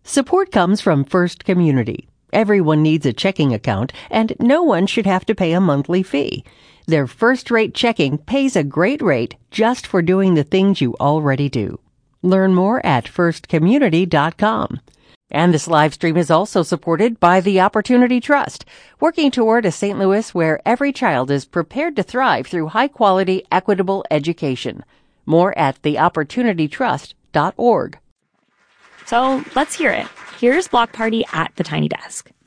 Support comes from First Community. Everyone needs a checking account, and no one should have to pay a monthly fee. Their first-rate checking pays a great rate just for doing the things you already do. Learn more at firstcommunity.com. And this live stream is also supported by the Opportunity Trust, working toward a St. Louis where every child is prepared to thrive through high-quality, equitable education. More at theopportunitytrust.org. So let's hear it. Here's Block Party at the Tiny Desk.